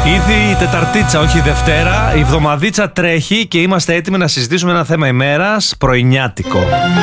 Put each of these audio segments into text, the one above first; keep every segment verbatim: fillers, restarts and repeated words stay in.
Ήδη η Τεταρτίτσα, όχι η Δευτέρα. Η εβδομαδίτσα τρέχει και είμαστε έτοιμοι να συζητήσουμε ένα θέμα ημέρας, πρωινιάτικο.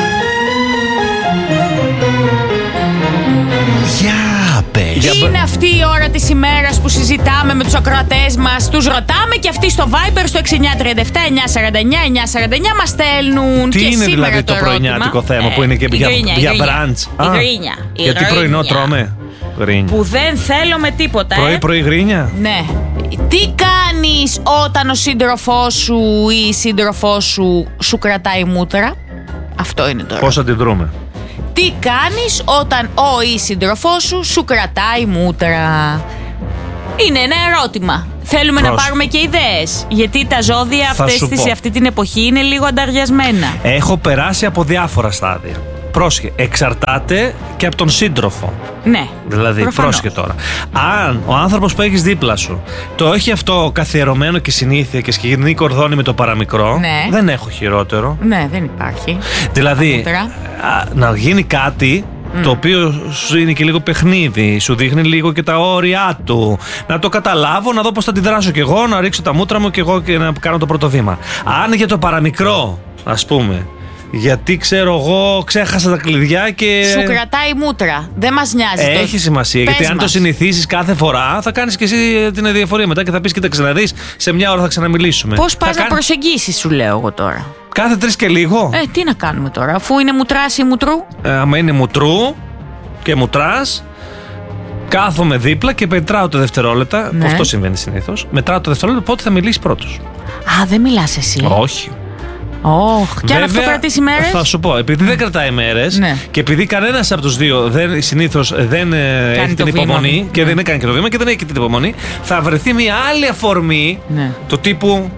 Για πες. Είναι αυτή η ώρα της ημέρας που συζητάμε με τους ακροατές μας. Τους ρωτάμε και αυτοί στο Viber στο έξι εννιά τρία επτά εννιά σαράντα εννιά εννιά σαράντα εννιά μας στέλνουν. Τι και είναι δηλαδή το, το πρωινιάτικο θέμα ε, που είναι και για, γκρίνια, για η μπραντς? Η γκρίνια. Η γιατί γκρίνια. πρωινό τρώμε? Γκρίνια. Που δεν θέλω με τίποτα. Πρωί ε. πρωί γκρίνια. Ναι. Τι κάνεις όταν ο σύντροφός σου ή η σύντροφός σου σου κρατάει μούτρα? Αυτό είναι τώρα. Πώς αντιδρούμε? Τι κάνεις όταν ο ή η σύντροφός σου σου κρατάει μούτρα? Είναι ένα ερώτημα. Θέλουμε Πρόσεχε. να πάρουμε και ιδέες. Γιατί τα ζώδια αυτές σου τις, πω. αυτή την εποχή είναι λίγο ανταριασμένα. Έχω περάσει από διάφορα στάδια. Πρόσχε, εξαρτάται και από τον σύντροφο. Ναι. Δηλαδή, προφανώς. πρόσχε τώρα. Αν ο άνθρωπος που έχεις δίπλα σου το έχει αυτό καθιερωμένο και συνήθεια και σκηνή κορδόνι με το παραμικρό, Ναι. δεν έχω χειρότερο. Ναι, δεν υπάρχει. Δηλαδή, μούτρα. α, να γίνει κάτι το οποίο σου είναι και λίγο παιχνίδι, σου δείχνει λίγο και τα όρια του. Να το καταλάβω, να δω πώς θα αντιδράσω κι εγώ, να ρίξω τα μούτρα μου κι εγώ και να κάνω το πρώτο βήμα. Αν για το παραμικρό, ας πούμε, γιατί ξέρω εγώ ξέχασα τα κλειδιά και... Σου κρατάει μούτρα. Δεν μας νοιάζει. Έχει το... σημασία, Πες γιατί αν μας. το συνηθίσεις κάθε φορά θα κάνεις και εσύ την αδιαφορία μετά και θα πεις και τα ξαναδείς, σε μια ώρα θα ξαναμιλήσουμε. Πώς πας Θα να κάνει- προσεγγίσεις, σου λέω εγώ τώρα. Κάθε τρεις και λίγο. Ε, τι να κάνουμε τώρα, αφού είναι μουτράς ή μουτρού. Ε, άμα είναι μουτρού και μουτράς, κάθομαι δίπλα και μετράω τα δευτερόλεπτα. Ναι. Που αυτό συμβαίνει συνήθως. Μετράω τα δευτερόλεπτα πότε θα μιλήσει πρώτος. Α, δεν μιλάς εσύ. Όχι. Όχ, και αν αυτό Βέβαια, κρατήσει μέρες. Θα σου πω, επειδή δεν κρατάει μέρες Ναι. και επειδή κανένας από τους δύο δεν, συνήθως δεν ε, έχει το την βήμα. υπομονή και Ναι. δεν έκανε και το βήμα και δεν έχει και την υπομονή, θα βρεθεί μια άλλη αφορμή. Ναι. Το τύπου.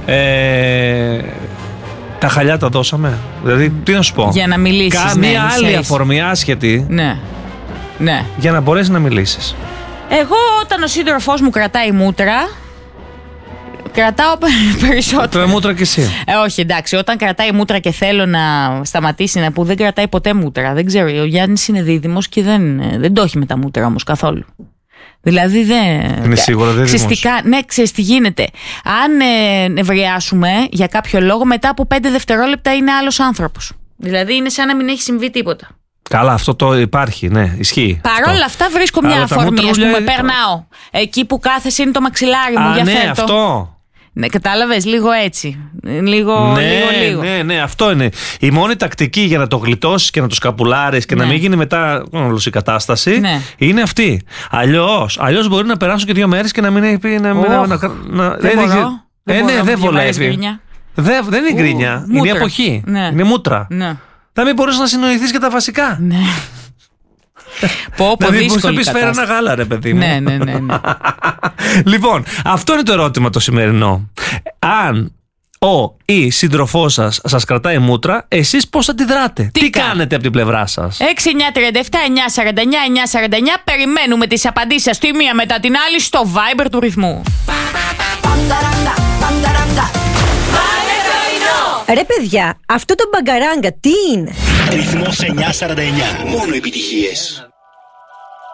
Ε, τα χαλιά τα δώσαμε. Δηλαδή, τι να σου πω. Για να μιλήσεις, Κα- ναι, Μια ίσα άλλη ίσα. αφορμή άσχετη Ναι. Ναι. για να μπορέσει να μιλήσεις. Εγώ όταν ο σύντροφός μου κρατάει μούτρα, κρατάω πε- περισσότερο. Το μούτρα κι εσύ. Ε, όχι, εντάξει. Όταν κρατάει μούτρα και θέλω να σταματήσει να που δεν κρατάει ποτέ μούτρα. Δεν ξέρω. Ο Γιάννης είναι δίδυμος και δεν, δεν το έχει με τα μούτρα όμως καθόλου. Δηλαδή δεν. Είναι σίγουρα δίδυμος. Ξεστικά, ναι, ξέρεις τι γίνεται. Αν ε, νευριάσουμε για κάποιο λόγο, μετά από πέντε δευτερόλεπτα είναι άλλος άνθρωπος. Δηλαδή είναι σαν να μην έχει συμβεί τίποτα. Καλά, αυτό το υπάρχει, ναι, ισχύει. Παρ' όλα αυτό. αυτά βρίσκω μια Αλλά τα αφορμή. μούτρα Ας πούμε, δουλειά- περνάω. Εκεί που κάθεσαι είναι το μαξιλάρι μου. Α, για ναι, φέτο. αυτό. Ναι, κατάλαβες, λίγο έτσι. Λίγο, ναι, λίγο, λίγο. ναι, ναι, αυτό είναι. Η μόνη τακτική για να το γλιτώσεις και να το σκαπουλάρεις και Ναι. να μην γίνει μετά όλος η κατάσταση Ναι. είναι αυτή. Αλλιώς, αλλιώς μπορεί να περάσουν και δύο μέρες και να μην έχει πει. Να, μην- Οχ, να, να, δεν έχει- μπορώ. Ε, Δεν ναι, μπορώ, δεν δύο μέρες βολεύει. γκρίνια. Δε, δεν είναι Ου, γκρίνια. Είναι η μούτρα. εποχή. Ναι. Είναι μούτρα. Ναι. Θα μην μπορείς να συνοηθείς και τα βασικά. Ναι. Πω, πω, Δηλαδή, μπορείς να δύσκολη πεις φέρε ένα κατάσταση. γάλα, ρε παιδί μου. Ναι, ναι, ναι, ναι. Λοιπόν, αυτό είναι το ερώτημα το σημερινό. Αν ο ή σύντροφός σας σας κρατάει μούτρα, εσείς πώς αντιδράτε? Τι, Τι κάνετε από την πλευρά σας? έξι εννιά τρία επτά εννιά σαράντα εννιά εννιά σαράντα εννιά. Περιμένουμε τις απαντήσεις σας τη μία μετά την άλλη στο Viber του ρυθμού. Ρε παιδιά, αυτό το μπαγκαράγκα τι είναι? Ρυθμός εννιακόσια σαράντα εννιά. Μόνο επιτυχίες.